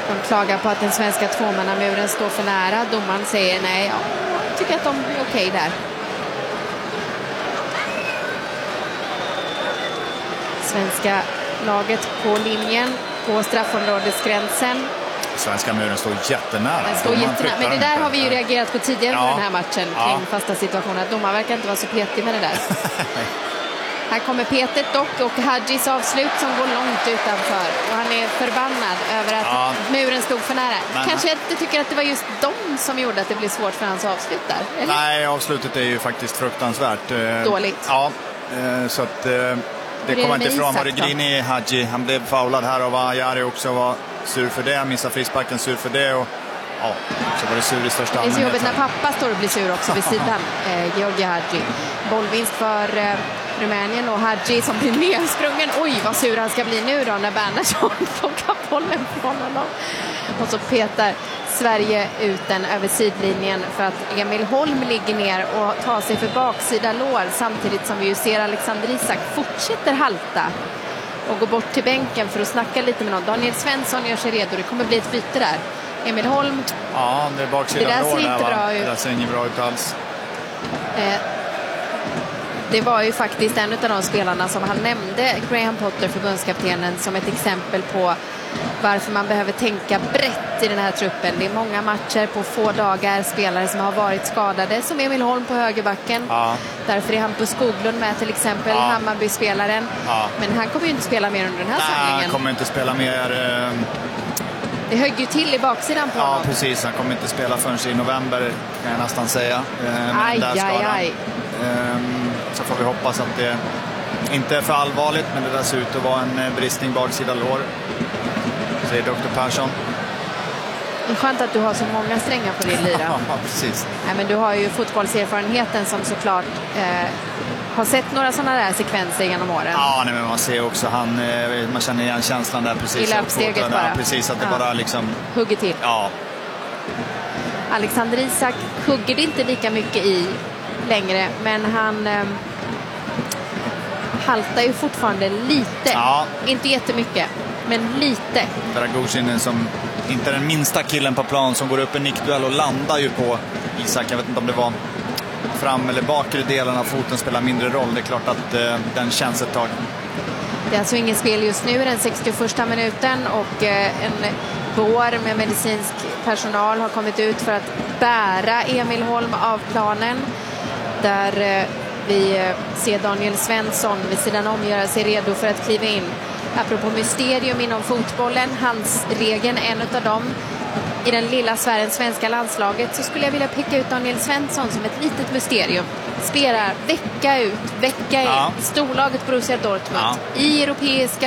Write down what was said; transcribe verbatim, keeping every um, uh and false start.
De klagar på att den svenska tvåmannamuren står för nära. Domaren säger nej, ja, jag tycker att de är okej där. Svenska laget på linjen på straffområdesgränsen. Svenska muren står jättenära. Den står jättenära. Men det där har vi ju reagerat på tidigare ja. under den här matchen ja. kring fasta situationer. Domaren verkar inte vara så petig med det där. Här kommer Petet dock och Hadjis avslut som går långt utanför. Och han är förbannad över att ja. muren stod för nära. Men kanske inte tycker att det var just de som gjorde att det blev svårt för hans avslut där. Eller? Nej, avslutet är ju faktiskt fruktansvärt. Dåligt. Ja, så att det kommer inte ifrån. Var det grinig Hadji. Han blev foulad här av Ajari också. Var sur för det. Missade frisparken, sur för det. Och ja, så var det sur i största allmänhet. Det är så jobbigt när pappa står och blir sur också vid sidan. Eh, Georgi Hadji. Bollvinst för eh, Rumänien och Hadji som blir nedsprungen. Oj, vad sur han ska bli nu då när Bernhardsson plockar bollen från honom. Och så petar Sverige ut den över sidlinjen för att Emil Holm ligger ner och tar sig för baksida lår samtidigt som vi ju ser Alexander Isak fortsätter halta och går bort till bänken för att snacka lite med någon. Daniel Svensson gör sig redo. Det kommer bli ett byte där. Emil Holm. Ja, det är baksidan det lår ser inte där, bra ut. Det ser inte bra ut alls. Eh, det var ju faktiskt en av de spelarna som han nämnde, Graham Potter, förbundskaptenen, som ett exempel på varför man behöver tänka brett i den här truppen. Det är många matcher på få dagar, spelare som har varit skadade, som Emil Holm på högerbacken. Ja. Därför är Hampus Skoglund med till exempel, ja. Hammarby-spelaren. Ja. Men han kommer ju inte spela mer under den här Nej, samlingen. Han kommer inte spela mer... Eh... Det högg ju till i baksidan på ja, honom. Ja, precis. Han kommer inte spela förrän i november, kan jag nästan säga. Eh, aj, aj, aj. Eh, så får vi hoppas att det inte är för allvarligt, men det där ser ut att vara en bristning baksida lår. Säger doktor Persson. Det är skönt att du har så många strängar på din lyra. Ja, precis. Nej, men du har ju fotbollserfarenheten som såklart eh, har sett några sådana där sekvenser genom åren. Ja, nej, men man ser också han, eh, man känner igen känslan där precis. I löpsteget bara. Ja, precis, att det ja. bara liksom... hugger till. Ja. Alexander Isak hugger det inte lika mycket i längre, men han... Eh, haltar ju fortfarande lite. Ja. Inte jättemycket, men lite. Dragoshin som inte är den minsta killen på plan som går upp en nickduell och landar ju på Isak. Jag vet inte om det var fram- eller bakre delen av foten spelar mindre roll. Det är klart att eh, den känns ett tag. Det är alltså ingen spel just nu, den sextioförsta minuten, och eh, en bår med medicinsk personal har kommit ut för att bära Emil Holm av planen. Där eh, vi ser Daniel Svensson vid sidan om göra sig redo för att kliva in. Apropå mysterium inom fotbollen, hans regeln är en av dem. I den lilla sfären svenska landslaget så skulle jag vilja peka ut Daniel Svensson som ett litet mysterium. Spelar vecka ut, vecka in. Ja. Storlaget Borussia Dortmund. Ja. I europeiska